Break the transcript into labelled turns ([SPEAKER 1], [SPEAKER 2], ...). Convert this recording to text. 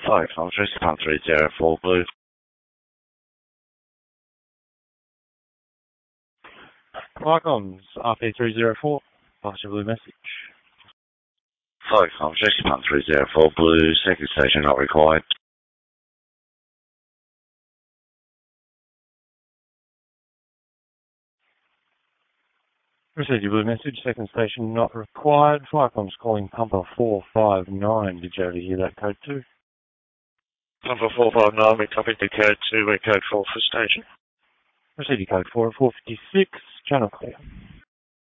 [SPEAKER 1] Sorry, I'm 304 Blue.
[SPEAKER 2] Viacom's RP304, pass your blue message.
[SPEAKER 1] Sorry, I'm 304 Blue, second station not required.
[SPEAKER 2] Received your blue message, second station not required. Viacom's calling Pumper 459. Did you ever hear that code 2?
[SPEAKER 1] Pumper 459, we copied the code 2, we're code 4 for station.
[SPEAKER 2] Received your code 4 at 456, channel clear.